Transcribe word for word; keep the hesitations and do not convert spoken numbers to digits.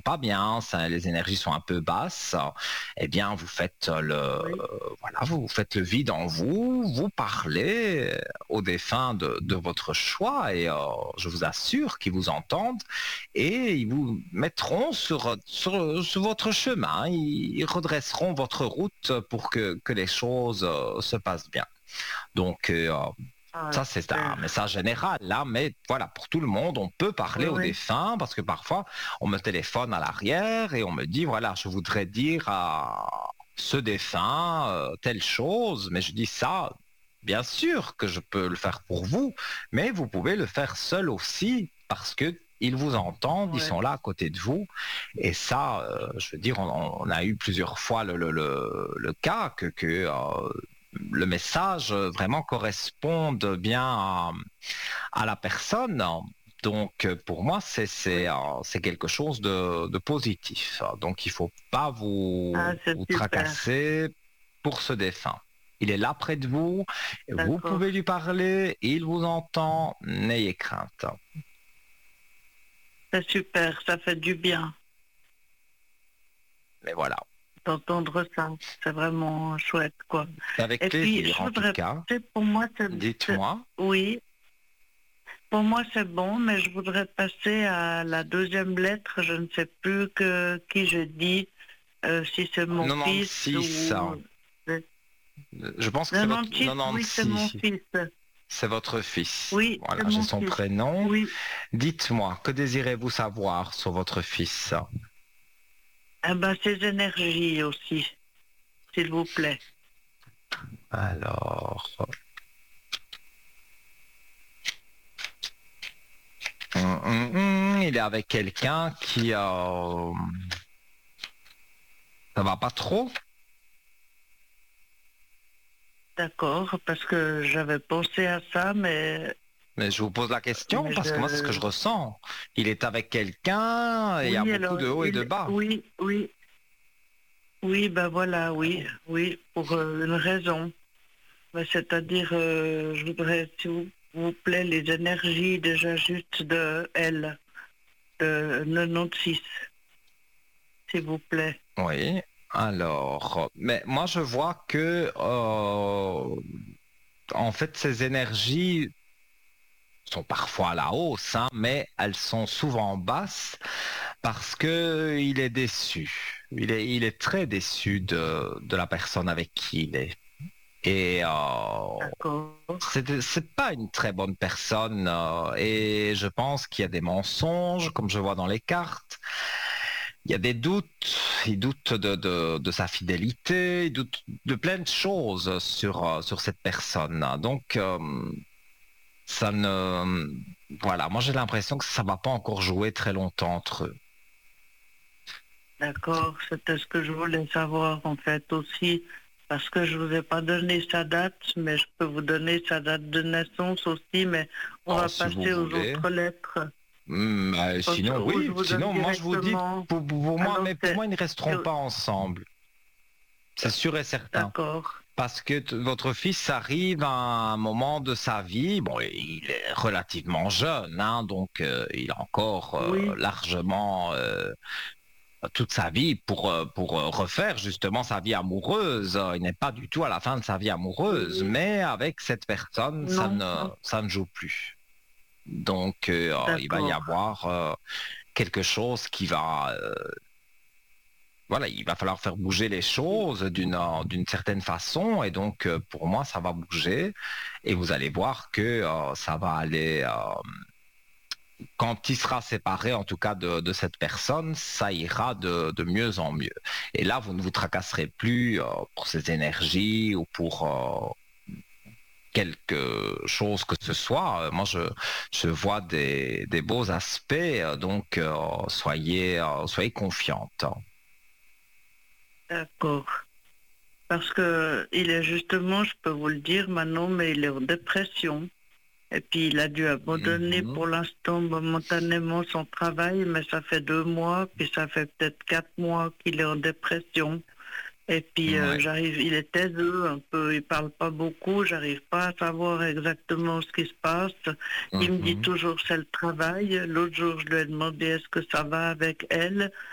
pas bien, ça, les énergies sont un peu basses, eh bien vous faites le, Oui. voilà, vous faites le vide en vous, vous parlez aux défunts de, de votre choix et euh, je vous assure qu'ils vous entendent et ils vous mettront sur, sur, sur votre chemin, ils redresseront votre route pour que, que les choses euh, se passent bien. Donc, euh, Ah, ça, c'est un super. message général, là, mais voilà, pour tout le monde, on peut Oui, parler aux oui. défunts parce que parfois, on me téléphone à l'arrière et on me dit, voilà, je voudrais dire à ce défunt euh, telle chose, mais je dis ça, bien sûr que je peux le faire pour vous, mais vous pouvez le faire seul aussi parce que ils vous entendent, ils Ouais. sont là à côté de vous. Et ça, euh, je veux dire, on, on a eu plusieurs fois le, le, le, le cas que, que euh, le message vraiment corresponde bien à, à la personne. Donc pour moi, c'est c'est Oui. euh, c'est quelque chose de, de positif. Donc il faut pas Ah, vous, c'est vous super. tracasser pour ce défunt. Il est là près de vous, vous D'accord. pouvez lui parler, il vous entend, n'ayez crainte. C'est super, ça fait du bien Mais voilà, d'entendre ça. C'est vraiment chouette, quoi. avec Et puis, plaisir je en tout voudrais, cas. tu sais, pour moi, c'est, c'est- Dites-moi. oui, pour moi, c'est bon, mais je voudrais passer à la deuxième lettre. Je ne sais plus que, qui je dis, euh, si c'est mon fils quatre-vingt-seize. ou... Je pense que c'est votre quatre-vingt-six, oui, c'est mon quatre-vingt-seize. fils. C'est votre fils. Oui, c'est Voilà, j'ai mon son fils. prénom. Oui. Dites-moi, que désirez-vous savoir sur votre fils? Eh ben, ses énergies aussi, s'il vous plaît. Alors, hum, hum, hum, il est avec quelqu'un qui euh, ça va pas trop. D'accord, parce que j'avais pensé à ça, mais, Mais je vous pose la question mais parce que moi, c'est ce que je je... ressens. Il est avec quelqu'un, et il y a Oui, beaucoup alors, de hauts et de il... bas. oui, oui, oui, ben voilà, oui, oui, pour euh, une raison. Ben, c'est-à-dire, euh, je voudrais, s'il vous, vous plaît, les énergies déjà juste de elle, de quatre-vingt-seize, s'il vous plaît. Oui. Alors, mais moi, je vois que, euh, en fait, ces énergies sont parfois à la hausse, hein, mais elles sont souvent basses parce que il est déçu. Il est, il est très déçu de, de la personne avec qui il est. Et euh, D'accord, c'est, c'est pas une très bonne personne. Euh, et je pense qu'il y a des mensonges, comme je vois dans les cartes. Il y a des doutes. Il doute de, de, de sa fidélité. Il doute de plein de choses sur, euh, sur cette personne. Donc, euh, ça ne... Voilà, moi j'ai l'impression que ça va pas encore jouer très longtemps entre eux. d'accord, c'était ce que je voulais savoir en fait aussi, parce que je vous ai pas donné sa date, mais je peux vous donner sa date de naissance aussi, mais on Oh, va si vous passer aux voulez. autres lettres. Hmm, bah, Parce- sinon, Ou je oui. vous donne Sinon, moi je vous dis, directement. pour, pour moi, Alors mais pour c'est... moi, ils ne resteront pas ensemble. C'est sûr et certain. D'accord. Parce que t- votre fils arrive à un moment de sa vie, bon, il est relativement jeune, hein, donc euh, il a encore euh, Oui, largement euh, toute sa vie pour, euh, pour euh, refaire justement sa vie amoureuse. Il n'est pas du tout à la fin de sa vie amoureuse, oui. mais avec cette personne, ça Non, ne, non. ça ne joue plus. Donc, euh, il va y D'accord. avoir euh, quelque chose qui va... euh, voilà, il va falloir faire bouger les choses d'une euh, d'une certaine façon et donc euh, pour moi ça va bouger et vous allez voir que euh, ça va aller euh, quand il sera séparé, en tout cas de, de cette personne, ça ira de, de mieux en mieux. Et là, vous ne vous tracasserez plus euh, pour ces énergies ou pour euh, quelque chose que ce soit. Euh, moi, je, je vois des, des beaux aspects, euh, donc euh, soyez, euh, soyez confiante. D'accord. Parce que il est justement, je peux vous le dire maintenant, mais il est en dépression. Et puis il a dû abandonner Mhm. pour l'instant momentanément son travail, mais ça fait deux mois, puis ça fait peut-être quatre mois qu'il est en dépression. Et puis euh, Ouais. j'arrive, il est taiseux un peu, il parle pas beaucoup, j'arrive pas à savoir exactement ce qui se passe. Il me dit Mhm. toujours c'est le travail. L'autre jour je lui ai demandé est-ce que ça va avec elle.